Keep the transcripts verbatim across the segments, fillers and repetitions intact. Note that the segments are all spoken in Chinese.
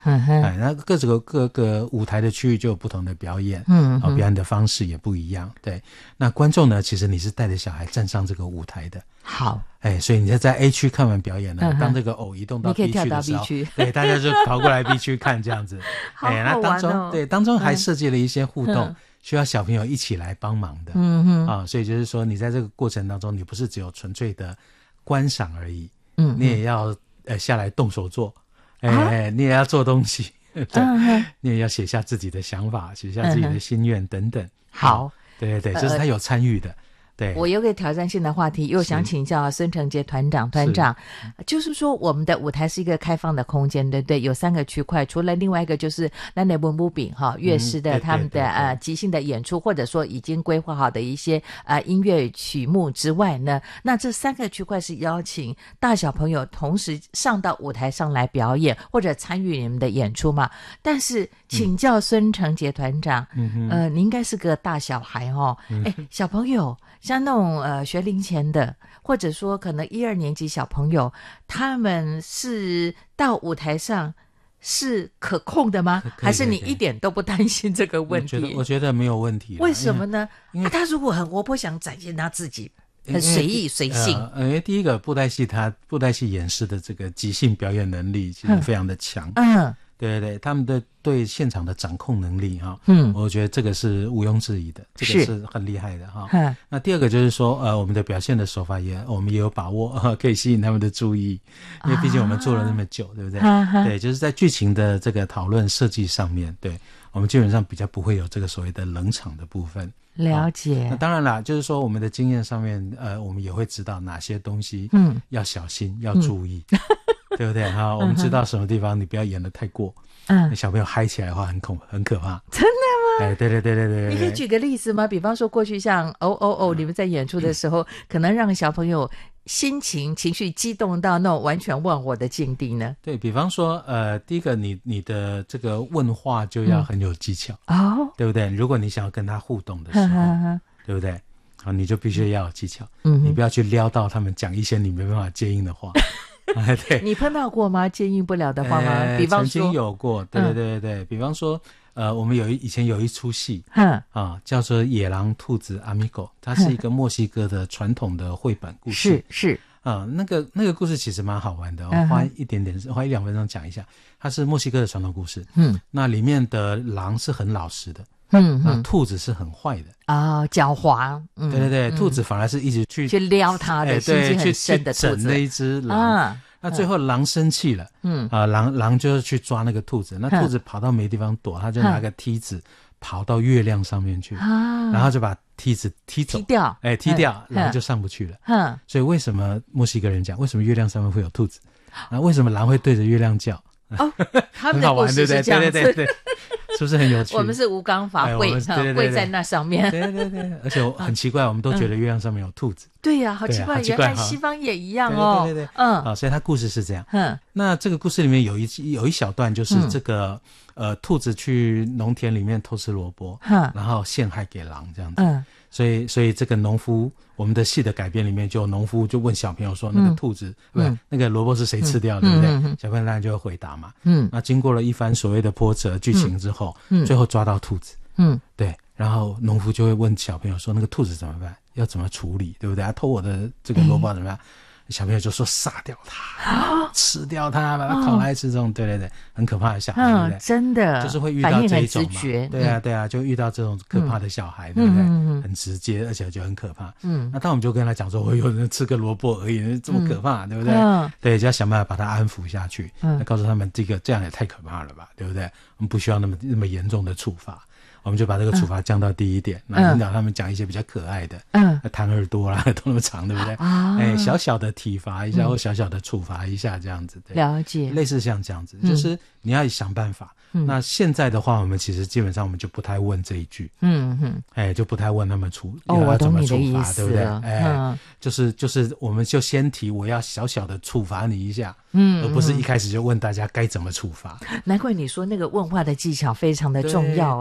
嗯哼， 哎，那各个各个舞台的区域就有不同的表演， 嗯， 哦，表演的方式也不一样。对，那观众呢，其实你是带着小孩站上这个舞台的。 好， 哎，所以你在 A 区看完表演呢， 嗯、 当这个偶移动到 B 区的时候， 对， 大家就跑过来 B 区看这样子。 好好玩哦。 哎，那当中对当中还设计了一些互动，嗯、需要小朋友一起来帮忙的。 嗯哼， 啊，所以就是说，你在这个过程当中，你不是只有纯粹的观赏而已， 嗯， 你也要呃下来动手做，哎、啊，你也要做东西，对， 嗯、 你也要写下自己的想法，写下自己的心愿等等。 好， 啊、对对对，就是他有参与的。呃对， 我有个挑战性的话题，又想请教孙成杰团长。团长，就是说我们的舞台是一个开放的空间，对不对？有三个区块，除了另外一个就是那那文武饼哈乐师的、嗯、他们的呃即兴的演出，或者说已经规划好的一些呃音乐曲目之外呢，那这三个区块是邀请大小朋友同时上到舞台上来表演或者参与你们的演出嘛。但是请教孙成杰团长，嗯、呃，你应该是个大小孩哦，哎、嗯，小朋友。像那种呃学龄前的，或者说可能一二年级小朋友，他们是到舞台上是可控的吗？还是你一点都不担心这个问题？ 我觉得我觉得没有问题。 为什么呢？因为、啊、他如果很活泼，想展现他自己，很随意随性。 呃，因为第一个布袋戏，他布袋戏演示的这个即兴表演能力其实非常的强。嗯。对对对，他们的对现场的掌控能力哈，嗯，我觉得这个是毋庸置疑的，这个是很厉害的哈。那第二个就是说，呃，我们的表现的手法也，我们也有把握，呃、可以吸引他们的注意，因为毕竟我们做了那么久，啊、对不对？对，就是在剧情的这个讨论设计上面，对我们基本上比较不会有这个所谓的冷场的部分。 了解。 那当然啦，就是说我们的经验上面，呃，我们也会知道哪些东西，嗯，要小心，要注意。嗯对不对？哈，我们知道什么地方你不要演得太过，嗯，小朋友嗨起来的话很恐很可怕。 真的吗？ 哎，对对对对 对, 对。 你可以举个例子吗？比方说过去像哦哦哦，你们在演出的时候，嗯、可能让小朋友心情情绪激动到那种完全忘我的境地呢？ 对，比方说，呃，第一个你你的这个问话就要很有技巧、 嗯、哦， 对不对？如果你想要跟他互动的时候，呵呵呵对不对？啊，你就必须要有技巧，嗯，你不要去撩到他们讲一些你没办法接应的话。哎，对， 你碰到过吗？接应不了的话吗？ 呃、 比方说， 曾经有过，对对对对、嗯、比方说，呃，我们有一以前有一出戏，嗯啊，叫做《野狼兔子阿米狗》，它是一个墨西哥的传统的绘本故事， 是是啊，那个那个故事其实蛮好玩的，我花一点点，花一两分钟讲一下，它是墨西哥的传统故事，嗯，那里面的狼是很老实的。嗯，那兔子是很坏的啊、哦，狡猾。嗯， 对对对，嗯、兔子反而是一直去去撩它的，心机很深的兔子， 去整那一只狼。啊、那最后狼生气了，嗯啊、呃，狼狼就是去抓那个兔子，那兔子跑到没地方躲，他就拿个梯子跑到月亮上面去，啊、然后就把梯子踢走， 踢掉， 哎，踢掉，狼就上不去了。嗯，所以为什么墨西哥人讲，为什么月亮上面会有兔子？啊，为什么狼会对着月亮叫？ 哦，他们的故事是这样子， 对对对对，是不是很有趣？ 我们是吴刚法会，跪在那上面， 对对对，而且很奇怪，我们都觉得月亮上面有兔子。 对呀、啊，好奇怪，原来西方也一样哦。 对对对，嗯，啊，所以他故事是这样。嗯，那这个故事里面有一有一小段就是这个、嗯、呃，兔子去农田里面偷吃萝卜，嗯，然后陷害给狼这样子。嗯。所以，所以这个农夫，我们的戏的改编里面，就有农夫就问小朋友说：“那个兔子，嗯、不是那个萝卜是谁吃掉的？嗯、对不对？”嗯嗯、小朋友当然就会回答嘛。嗯，那经过了一番所谓的波折剧情之后，嗯，最后抓到兔子。嗯，对，然后农夫就会问小朋友说：“那个兔子怎么办？要怎么处理？对不对？他偷我的这个萝卜怎么样？”嗯小朋友就说杀掉它、啊、吃掉它，把它烤来吃，这种、哦、对对对，很可怕的小孩、嗯、对不对？ 真的就是会遇到这一种嘛，对啊对啊，就遇到这种可怕的小孩、嗯、对不对、嗯、很直接，而且就很可怕。嗯，那当我们就跟他讲说，我有人吃个萝卜而已，这么可怕、嗯、对不对、嗯、对，就要想办法把他安抚下去、嗯、告诉他们这个这样也太可怕了吧，对不对？我们不需要那么那么严重的处罚，我们就把这个处罚降到低一点，然后引导他们讲一些比较可爱的，嗯，弹耳朵啦，都那么长，对不对？啊，哎，小小的体罚一下、嗯、或小小的处罚一下，这样子，对， 了解， 类似像这样子，嗯、就是你要想办法。嗯、那现在的话，我们其实基本上我们就不太问这一句，嗯哼，哎，就不太问他们处哦， 要怎么处罚， 对不对？哎，嗯、就是就是我们就先提我要小小的处罚你一下，嗯，而不是一开始就问大家该怎么处罚。 难怪你说那个问话的技巧非常的重要，哎， 当然呢、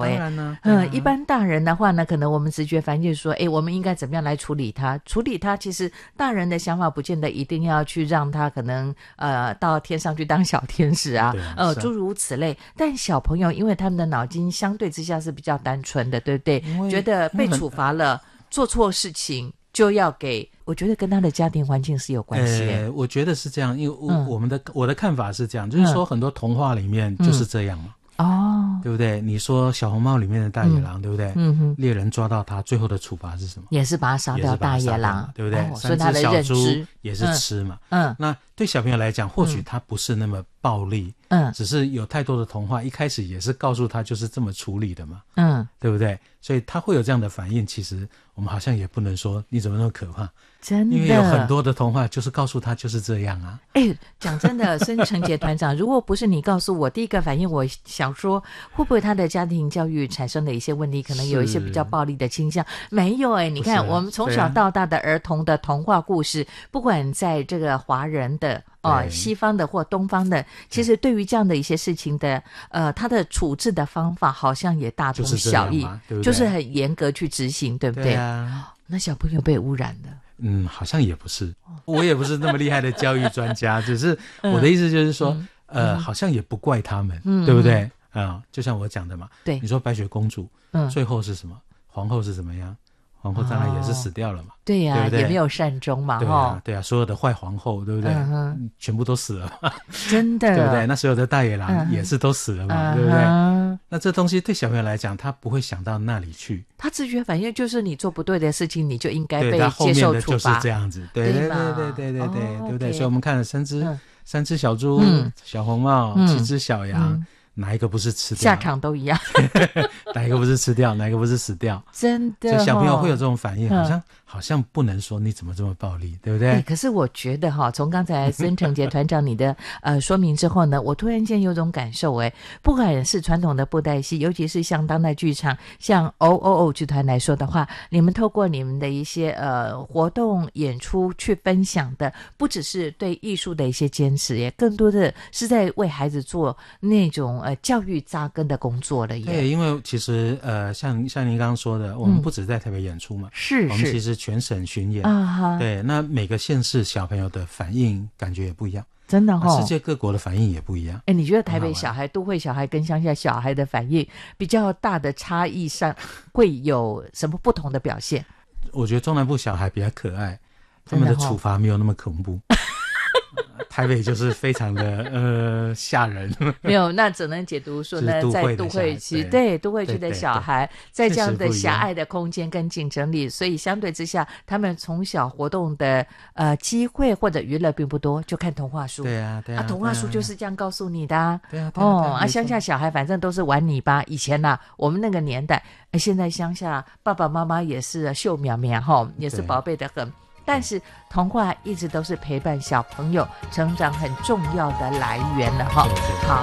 啊， 嗯、呃，一般大人的话呢，可能我们直觉反应就是说，哎，我们应该怎么样来处理他？处理他，其实大人的想法不见得一定要去让他可能呃到天上去当小天使啊， 啊呃，诸如此类。但小朋友因为他们的脑筋相对之下是比较单纯的，对不对？觉得被处罚了，做错事情就要给，我觉得跟他的家庭环境是有关系的。 呃，我觉得是这样，因为我、嗯、我们的我的看法是这样，就是说很多童话里面就是这样嘛。 嗯、哦， 对不对？你说小红帽里面的大野狼，嗯、对不对？ 嗯哼， 猎人抓到他，最后的处罚是什么？ 也是把他杀掉大野狼， 对不对？ 哦、所以他的认知三只小猪也是吃嘛。嗯，那对小朋友来讲，或许他不是那么暴力，嗯，只是有太多的童话一开始也是告诉他就是这么处理的嘛，嗯，对不对？所以他会有这样的反应，其实我们好像也不能说你怎么那么可怕。 真的， 因为有很多的童话就是告诉他就是这样啊。 哎，讲真的，孙承杰团长，如果不是你告诉我，第一个反应我想说，会不会他的家庭教育产生了一些问题，可能有一些比较暴力的倾向？没有哎、欸，你看、啊、我们从小到大的儿童的童话故事，啊、不管在这个华人的哦西方的或东方的，其实对于这样的一些事情的呃，他的处置的方法好像也大同小异， 就是、 就是很严格去执行，对不对？ 对啊， 那小朋友被污染了。 嗯，好像也不是，我也不是那么厉害的教育专家，只是我的意思就是说，嗯、呃、嗯，好像也不怪他们，嗯、对不对？啊、呃，就像我讲的嘛， 对， 你说白雪公主，嗯，最后是什么？皇后是怎么样？皇后当然也是死掉了嘛，哦、 对呀、啊， 对不对？ 也没有善终嘛， 对啊，对啊，所有的坏皇后，对不对？嗯、全部都死了嘛， 真的， 对不对？那所有的大野狼也是都死了嘛，嗯、对不对？嗯、那这东西对小朋友来讲，他不会想到那里去， 他直觉反应就是你做不对的事情，你就应该被接受处罚， 对，他后面的就是这样子，对对对对对对对， 哦、 对不对？ okay 所以我们看了三只、嗯、三只小猪、 嗯、 小红帽、嗯、七只小羊。嗯，哪一个不是吃掉？ 下场都一样。 哪一个不是吃掉？哪一个不是死掉？ 真的、哦， 所以小朋友会有这种反应，好像、嗯、好像不能说你怎么这么暴力，对不对？ 欸、可是我觉得哈，从刚才孙承杰团长你的呃说明之后呢，我突然间有种感受，哎，不管是传统的布袋戏，尤其是像当代剧场，像 O O O 剧团来说的话，你们透过你们的一些呃活动演出去分享的，不只是对艺术的一些坚持，也更多的是在为孩子做那种呃教育扎根的工作了耶。 对，因为其实呃像像您刚刚说的，我们不只在台北演出嘛， 嗯、是是， 我们其实全省巡演啊， 对，那每个县市小朋友的反应感觉也不一样， 真的哦， 世界各国的反应也不一样。 哎，你觉得台北小孩、都会小孩跟乡下小孩的反应比较大的差异上，会有什么不同的表现？ 我觉得中南部小孩比较可爱，他们的处罚没有那么恐怖。台北就是非常的呃吓人， 没有，那只能解读说呢，在都会区，对都会区的小孩，在这样的狭隘的空间跟竞争力，所以相对之下，他们从小活动的呃机会或者娱乐并不多，就看童话书。 对啊，对啊， 啊童话书就是这样告诉你的、啊。 对啊，对啊哦啊，乡下小孩反正都是玩泥巴。以前呐、啊，我们那个年代，现在乡下爸爸妈妈也是秀苗苗哈，也是宝贝的很。但是童话一直都是陪伴小朋友成长很重要的来源了哈。好，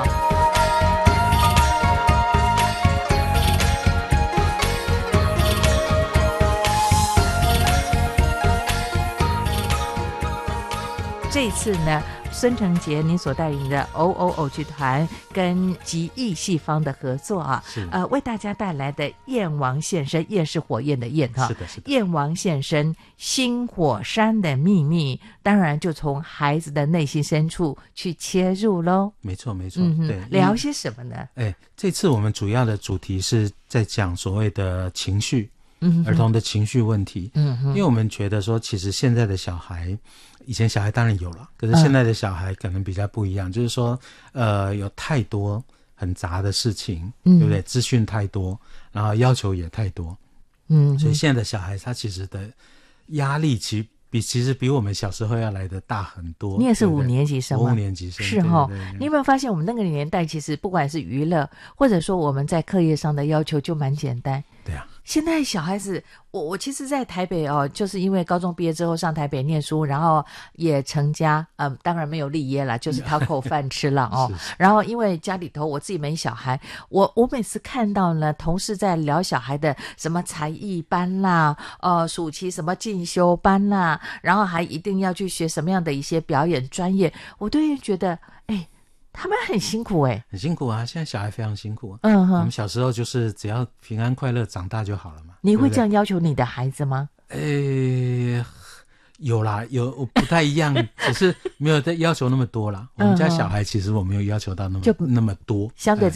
这一次呢，孙承杰您所带领的 O O O 剧团跟极艺戏坊的合作啊，呃，为大家带来的焰王现身，焰是火焰的焰哈， 是的，是的， 焰王现身，新火山的秘密，当然就从孩子的内心深处去切入喽。 没错，没错，嗯、对， 聊些什么呢？ 哎，这次我们主要的主题是在讲所谓的情绪。嗯，儿童的情绪问题，嗯，因为我们觉得说，其实现在的小孩，以前小孩当然有了，可是现在的小孩可能比较不一样，嗯、就是说，呃，有太多很杂的事情，嗯、对不对？资讯太多，然后要求也太多，嗯，所以现在的小孩他其实的压力其比其实比我们小时候要来的大很多。 你也是五年级生吗？ 五年级生是哈、哦。你有没有发现我们那个年代，其实不管是娱乐，或者说我们在课业上的要求就蛮简单。 对啊。 现在小孩子，我我其实在台北哦，就是因为高中毕业之后上台北念书，然后也成家，嗯，当然没有立业啦，就是讨口饭吃了哦。然后因为家里头我自己没小孩，我我每次看到呢，同事在聊小孩的什么才艺班啦，呃，暑期什么进修班啦，然后还一定要去学什么样的一些表演专业，我都会觉得，哎。 他们很辛苦哎、欸， 很辛苦啊！现在小孩非常辛苦、啊。 嗯哼， 我们小时候就是只要平安快乐长大就好了嘛。 你会这样要求你的孩子吗？ 诶、有啦，有不太一样，只是没有要求那么多啦。我们家小孩其实我没有要求到那么就那么多， 相对